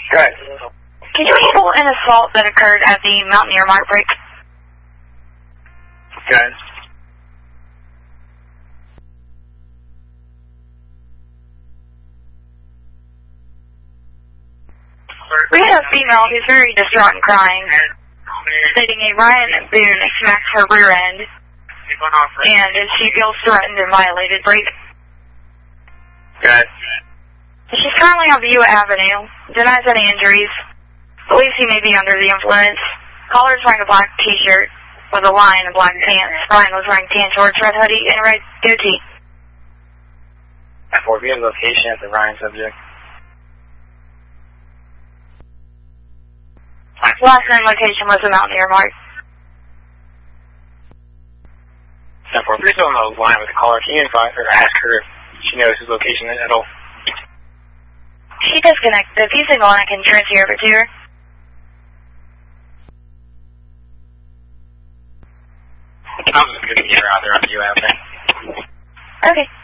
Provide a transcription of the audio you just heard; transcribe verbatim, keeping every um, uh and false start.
Good. Can you handle an assault that occurred at the Mountaineer Mark break? Good. We had a female who's very distraught and crying, stating a Ryan Boone smacked her rear end, and she feels threatened and violated. Break. Good. She's currently on View Avenue, denies any injuries, believes he may be under the influence. Caller's wearing a black t-shirt with a line and black pants. Ryan was wearing tan shorts, red hoodie, and a red goatee. F four, we have location at the Ryan subject. Last known location was the Mountaineer Mark. F four, please on the line with the caller. Can you invite or ask her if she knows his location at all? She disconnected. If you signal, I can transfer you over to her. I'm just going to get her out there on the U F. Okay.